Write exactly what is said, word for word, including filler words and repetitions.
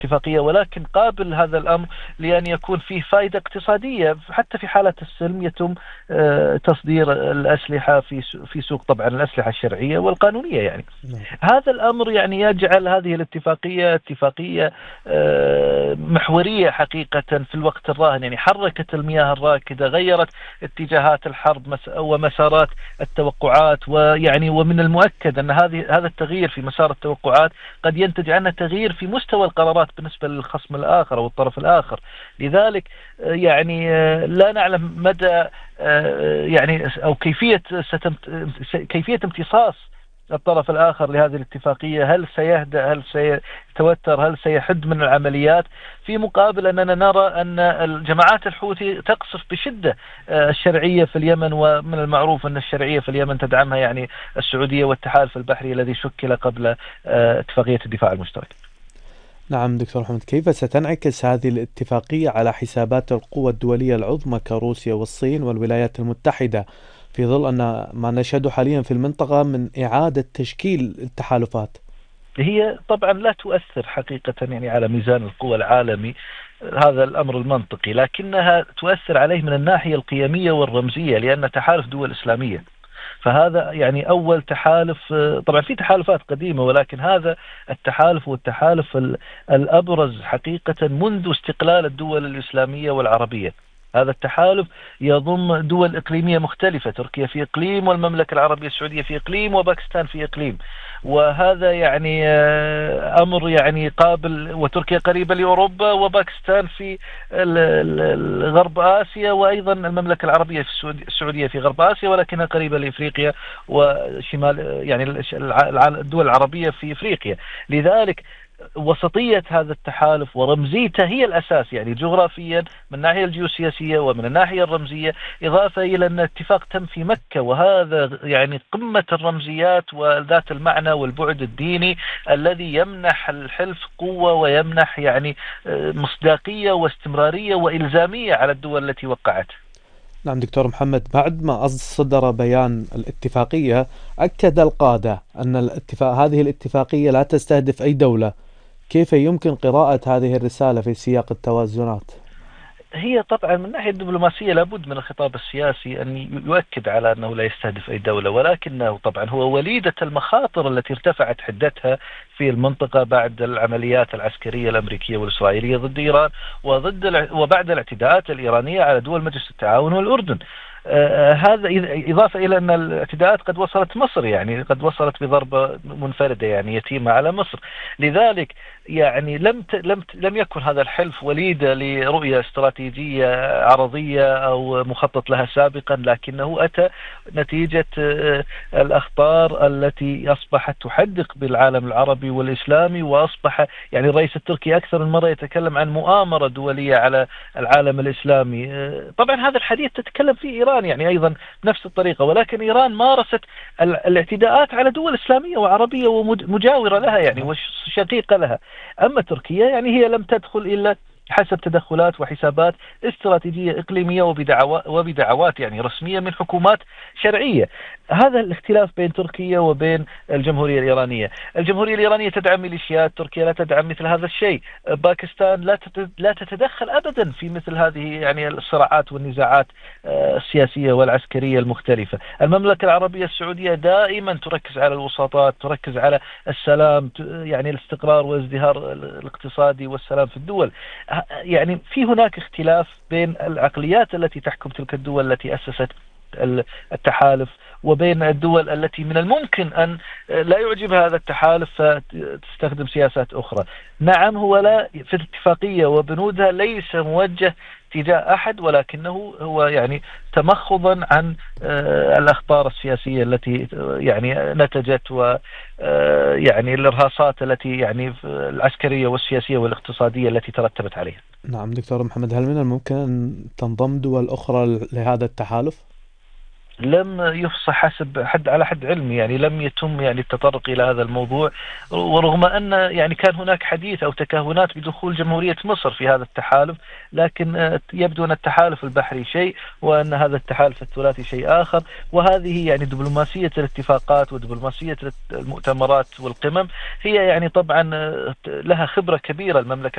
اتفاقية، ولكن قابل هذا الأمر لأن يكون فيه فائدة اقتصادية. حتى في حالة السلم يتم آه، تصدير الأسلحة في في سوق، طبعا الأسلحة الشرعية والقانونية يعني. نعم. هذا الأمر يعني يجعل هذه الاتفاقية اتفاقية آه، محورية حقيقة في الوقت الراهن، يعني حركت المياه الراكدة، غيرت اتجاهات الحرب ومسارات التوقعات. ويعني ومن المؤكد أن هذه هذا التغيير في مسار التوقعات قد ينتج عنه تغيير في مستوى القرارات بالنسبة للخصم الآخر أو الطرف الآخر. لذلك يعني لا نعلم مدى يعني أو كيفية كيفية امتصاص الطرف الآخر لهذه الاتفاقية. هل سيهدأ؟ هل سيتوتر؟ هل سيحد من العمليات؟ في مقابل أننا نرى أن الجماعات الحوثي تقصف بشدة الشرعية في اليمن، ومن المعروف أن الشرعية في اليمن تدعمها يعني السعودية والتحالف البحري الذي شكل قبل اتفاقية الدفاع المشترك. نعم دكتور محمد، كيف ستنعكس هذه الاتفاقية على حسابات القوى الدولية العظمى كروسيا والصين والولايات المتحدة، في ظل أن ما نشهده حاليا في المنطقة من إعادة تشكيل التحالفات؟ هي طبعا لا تؤثر حقيقة يعني على ميزان القوى العالمي، هذا الأمر المنطقي، لكنها تؤثر عليه من الناحية القيمية والرمزية، لأن تحالف دول إسلامية. فهذا يعني أول تحالف، طبعا في تحالفات قديمة، ولكن هذا التحالف هو التحالف الأبرز حقيقة منذ استقلال الدول الإسلامية والعربية. هذا التحالف يضم دول إقليمية مختلفة، تركيا في إقليم، والمملكة العربية السعودية في إقليم، وباكستان في إقليم. وهذا يعني أمر يعني قابل، وتركيا قريبة لأوروبا، وباكستان في غرب آسيا، وأيضا المملكة العربية في السعودية في غرب آسيا، ولكنها قريبة لإفريقيا وشمال يعني الدول العربية في إفريقيا. لذلك وسطية هذا التحالف ورمزيته هي الأساس، يعني جغرافيا من الناحية الجيوسياسية ومن الناحية الرمزية، إضافة إلى أن الاتفاق تم في مكة، وهذا يعني قمة الرمزيات وذات المعنى والبعد الديني الذي يمنح الحلف قوة ويمنح يعني مصداقية واستمرارية وإلزامية على الدول التي وقعت. نعم دكتور محمد، بعد ما صدر بيان الاتفاقية أكد القادة أن الاتفاق هذه الاتفاقية لا تستهدف أي دولة. كيف يمكن قراءة هذه الرسالة في سياق التوازنات؟ هي طبعا من الناحية الدبلوماسية لابد من الخطاب السياسي أن يؤكد على أنه لا يستهدف أي دولة، ولكنه طبعا هو وليدة المخاطر التي ارتفعت حدتها في المنطقة بعد العمليات العسكرية الأمريكية والإسرائيلية ضد إيران، وضد وبعد الاعتداءات الإيرانية على دول مجلس التعاون والأردن. آه هذا إضافة إلى أن الاعتداءات قد وصلت مصر، يعني قد وصلت بضربة منفردة يعني يتيمة على مصر. لذلك يعني لم لم لم يكن هذا الحلف وليدة لرؤية استراتيجية عرضية أو مخطط لها سابقا، لكنه أتى نتيجة الأخطار التي أصبحت تحدق بالعالم العربي والإسلامي، وأصبح يعني الرئيس التركي أكثر من مرة يتكلم عن مؤامرة دولية على العالم الإسلامي. طبعا هذا الحديث تتكلم فيه إيران يعني أيضا بنفس الطريقة، ولكن إيران مارست الاعتداءات على دول إسلامية وعربية ومجاورة لها يعني وشقيقة لها. أما تركيا يعني هي لم تدخل إلا حسب تدخلات وحسابات استراتيجية إقليمية وبدعوات, وبدعوات يعني رسمية من حكومات شرعية. هذا الاختلاف بين تركيا وبين الجمهورية الإيرانية. الجمهورية الإيرانية تدعم ميليشيات، تركيا لا تدعم مثل هذا الشيء. باكستان لا لا تتدخل أبدا في مثل هذه يعني الصراعات والنزاعات السياسية والعسكرية المختلفة. المملكة العربية السعودية دائما تركز على الوساطات، تركز على السلام، يعني الاستقرار والازدهار الاقتصادي والسلام في الدول. يعني في هناك اختلاف بين العقليات التي تحكم تلك الدول التي أسست التحالف وبين الدول التي من الممكن أن لا يعجبها هذا التحالف فتستخدم سياسات أخرى. نعم هو لا في الاتفاقية وبنودها ليس موجه تجاه أحد، ولكنه هو يعني تمخضا عن الأخطار السياسية التي يعني نتجت و يعني الإرهاصات التي يعني العسكرية والسياسية والاقتصادية التي ترتبت عليها. نعم دكتور محمد، هل من الممكن أن تنضم دول أخرى لهذا التحالف؟ لم يفصح حسب حد على حد علمي، يعني لم يتم يعني التطرق إلى هذا الموضوع، ورغم أن يعني كان هناك حديث أو تكهنات بدخول جمهورية مصر في هذا التحالف، لكن يبدو أن التحالف البحري شيء وأن هذا التحالف الثلاثي شيء آخر. وهذه يعني دبلوماسية الاتفاقات ودبلوماسية المؤتمرات والقمم هي يعني طبعا لها خبرة كبيرة المملكة